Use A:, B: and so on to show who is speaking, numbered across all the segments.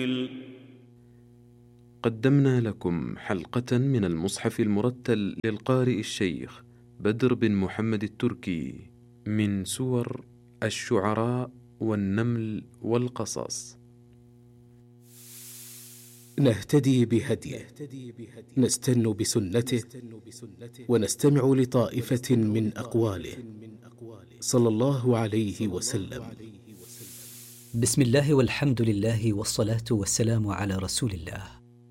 A: قدمنا لكم حلقة من المصحف المرتل للقارئ الشيخ بدر بن محمد التركي من سور الشعراء والنمل والقصص.
B: نهتدي بهديه، نستن بسنته، ونستمع لطائفة من أقواله صلى الله عليه وسلم.
C: بسم الله والحمد لله والصلاة والسلام على رسول الله.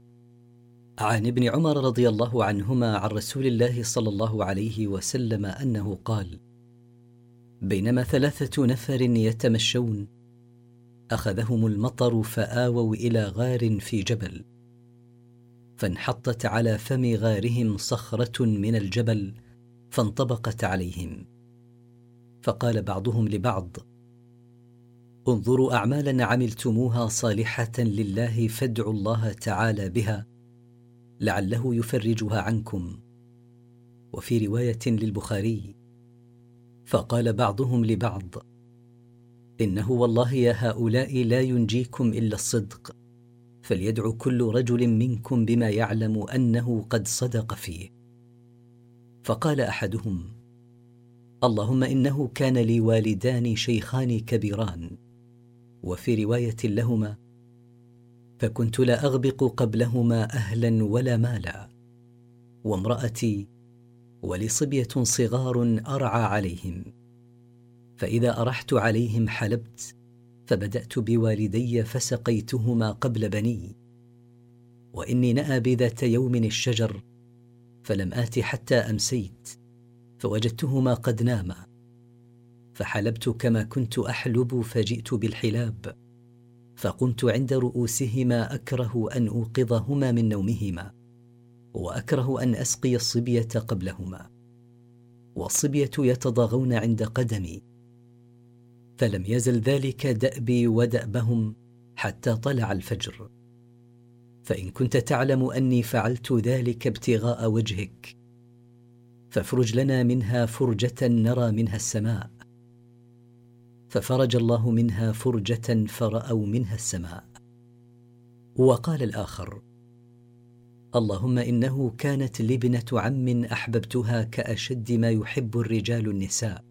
C: عن ابن عمر رضي الله عنهما عن رسول الله صلى الله عليه وسلم أنه قال: بينما 3 نفر يتمشون أخذهم المطر فآووا إلى غار في جبل، فانحطت على فم غارهم صخرة من الجبل فانطبقت عليهم، فقال بعضهم لبعض: انظروا أعمالا عملتموها صالحة لله فادعوا الله تعالى بها لعله يفرجها عنكم. وفي رواية للبخاري: فقال بعضهم لبعض: إنه والله يا هؤلاء لا ينجيكم إلا الصدق، فليدعو كل رجل منكم بما يعلم أنه قد صدق فيه. فقال أحدهم: اللهم إنه كان لي والدان شيخان كبيران. وفي رواية لهما: فكنت لا أغبق قبلهما أهلا ولا مالا، وامرأتي ولي صبية صغار أرعى عليهم، فإذا أرحت عليهم حلبت، فبدأت بوالدي فسقيتهما قبل بني، وإني نأى ذات يوم الشجر فلم آت حتى أمسيت، فوجدتهما قد ناما، فحلبت كما كنت أحلب، فجئت بالحلاب، فقمت عند رؤوسهما أكره أن أوقظهما من نومهما، وأكره أن أسقي الصبية قبلهما، والصبية يتضاغون عند قدمي، فلم يزل ذلك دأبي ودأبهم حتى طلع الفجر. فإن كنت تعلم أني فعلت ذلك ابتغاء وجهك، فافرج لنا منها فرجة نرى منها السماء. ففرج الله منها فرجة فرأوا منها السماء. وقال الآخر: اللهم إنه كانت لي ابنة عم أحببتها كأشد ما يحب الرجال النساء،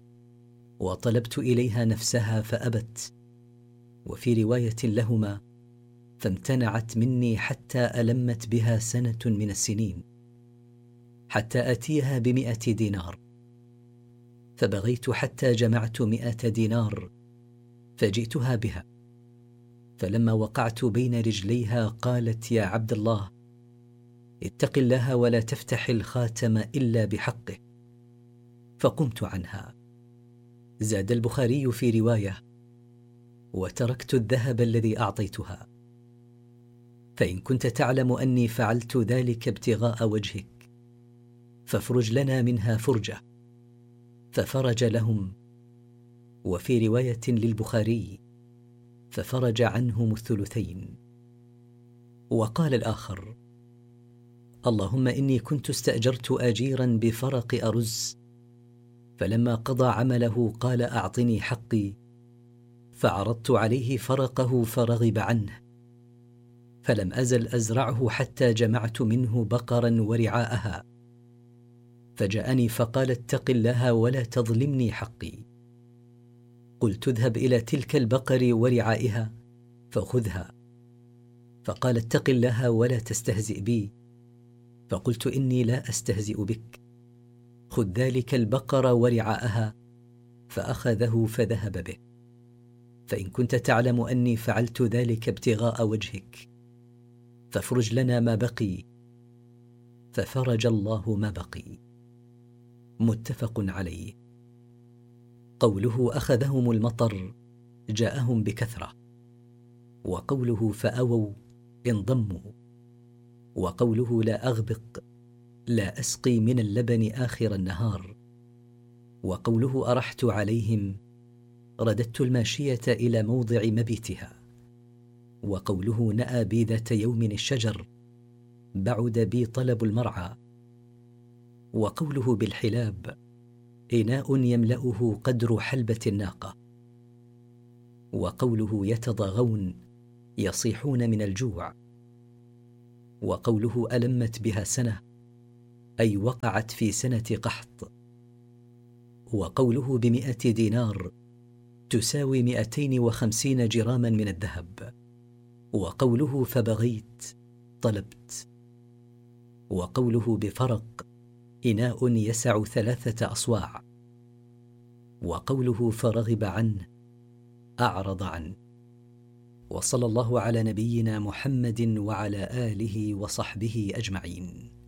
C: وطلبت إليها نفسها فأبت. وفي رواية لهما: فامتنعت مني حتى ألمت بها سنة من السنين، حتى أتيها ب100 دينار، فبغيت حتى جمعت 100 دينار، فجئتها بها، فلما وقعت بين رجليها قالت: يا عبد الله، اتق الله ولا تفتح الخاتم إلا بحقه، فقمت عنها. زاد البخاري في رواية: وتركت الذهب الذي أعطيتها. فإن كنت تعلم أني فعلت ذلك ابتغاء وجهك، فافرج لنا منها فرجة. ففرج لهم. وفي رواية للبخاري: ففرج عنهم 2. وقال الآخر: اللهم إني كنت استأجرت أجيرا بفرق أرز، فلما قضى عمله قال: أعطني حقي، فعرضت عليه فرقه فرغب عنه، فلم أزل أزرعه حتى جمعت منه بقرا ورعاءها، فجاءني فقال: اتق الله ولا تظلمني حقي. قلت: اذهب إلى تلك البقر ورعائها فخذها. فقال: اتق الله ولا تستهزئ بي. فقلت: إني لا أستهزئ بك، خذ ذلك البقر ورعاءها. فأخذه فذهب به. فإن كنت تعلم أني فعلت ذلك ابتغاء وجهك، فافرج لنا ما بقي. ففرج الله ما بقي. متفق عليه. قوله أخذهم المطر جاءهم بكثرة، وقوله فأووا انضموا، وقوله لا أغبق لا أسقي من اللبن آخر النهار، وقوله أرحت عليهم رددت الماشية إلى موضع مبيتها، وقوله نأى بي ذات يوم الشجر بعد بي طلب المرعى، وقوله بالحلاب إناء يملأه قدر حلبة الناقة، وقوله يتضاغون يصيحون من الجوع. وقوله ألمت بها سنة أي وقعت في سنة قحط. وقوله ب100 دينار تساوي 250 جراما من الذهب. وقوله فبغيت طلبت. وقوله بفرق إناء يسع 3 أصواع. وقوله فرغب عنه أعرض عنه. وصلى الله على نبينا محمد وعلى آله وصحبه أجمعين.